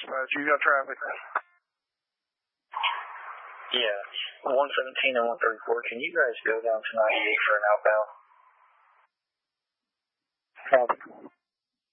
dispatch. You got traffic? Yeah, 117 and 134. Can you guys go down to 98 for an outbound? Copy.